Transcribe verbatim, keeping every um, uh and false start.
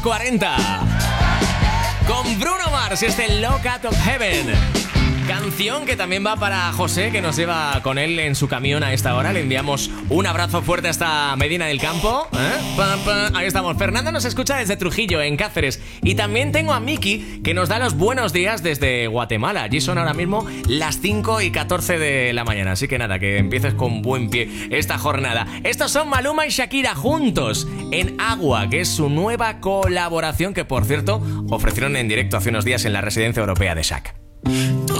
cuarenta. Con Bruno Mars y este Lock Out of Heaven. Canción que también va para José, que nos lleva con él en su camión a esta hora. Le enviamos un abrazo fuerte hasta Medina del Campo, ¿eh? Pa, pa. Ahí estamos. Fernando nos escucha desde Trujillo, en Cáceres. Y también tengo a Miki, que nos da los buenos días desde Guatemala. Allí son ahora mismo las cinco y catorce de la mañana. Así que nada, que empieces con buen pie esta jornada. Estos son Maluma y Shakira juntos en Agua, que es su nueva colaboración, que por cierto ofrecieron en directo hace unos días en la Residencia Europea de Shaq.